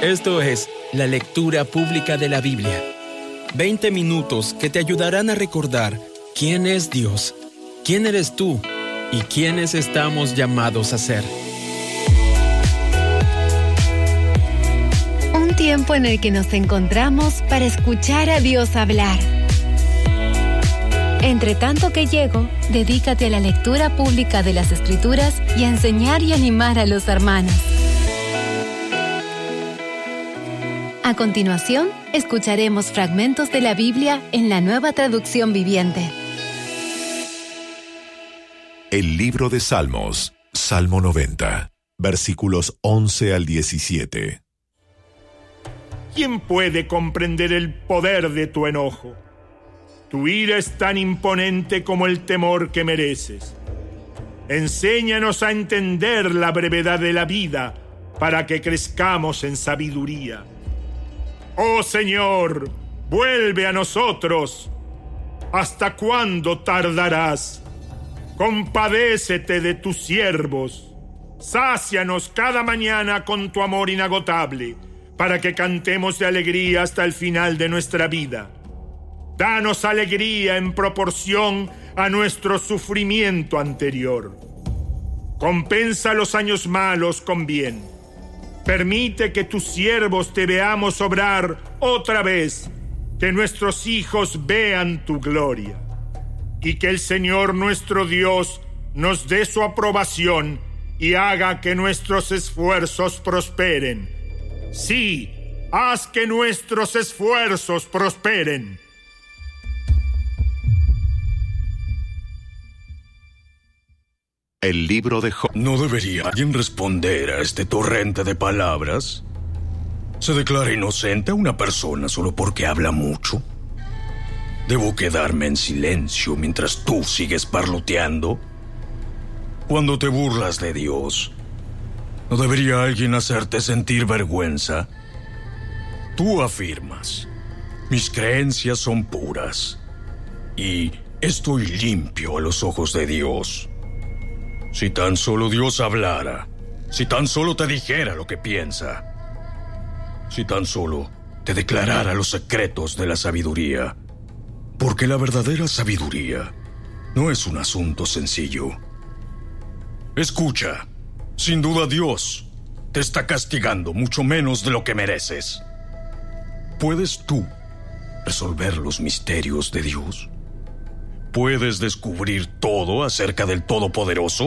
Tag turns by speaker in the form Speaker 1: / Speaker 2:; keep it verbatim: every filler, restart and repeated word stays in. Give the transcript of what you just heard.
Speaker 1: Esto es la lectura pública de la Biblia. veinte minutos que te ayudarán a recordar quién es Dios, quién eres tú y quiénes estamos llamados a ser.
Speaker 2: Un tiempo en el que nos encontramos para escuchar a Dios hablar. Entre tanto que llego, dedícate a la lectura pública de las Escrituras y a enseñar y animar a los hermanos. A continuación, escucharemos fragmentos de la Biblia en la Nueva Traducción Viviente.
Speaker 3: El libro de Salmos, Salmo noventa, versículos once al diecisiete.
Speaker 4: ¿Quién puede comprender el poder de tu enojo? Tu ira es tan imponente como el temor que mereces. Enséñanos a entender la brevedad de la vida para que crezcamos en sabiduría. Oh Señor, vuelve a nosotros. ¿Hasta cuándo tardarás? Compadécete de tus siervos. Sácianos cada mañana con tu amor inagotable, para que cantemos de alegría hasta el final de nuestra vida. Danos alegría en proporción a nuestro sufrimiento anterior. Compensa los años malos con bien. Permite que tus siervos te veamos obrar otra vez, que nuestros hijos vean tu gloria, y que el Señor nuestro Dios nos dé su aprobación y haga que nuestros esfuerzos prosperen. Sí, haz que nuestros esfuerzos prosperen.
Speaker 3: El libro de Job.
Speaker 5: ¿No debería alguien responder a este torrente de palabras? ¿Se declara inocente a una persona solo porque habla mucho? ¿Debo quedarme en silencio mientras tú sigues parloteando? Cuando te burlas de Dios, ¿no debería alguien hacerte sentir vergüenza? Tú afirmas, mis creencias son puras y estoy limpio a los ojos de Dios. Si tan solo Dios hablara, si tan solo te dijera lo que piensa, si tan solo te declarara los secretos de la sabiduría, porque la verdadera sabiduría no es un asunto sencillo. Escucha, sin duda Dios te está castigando mucho menos de lo que mereces. ¿Puedes tú resolver los misterios de Dios? ¿Puedes descubrir todo acerca del Todopoderoso?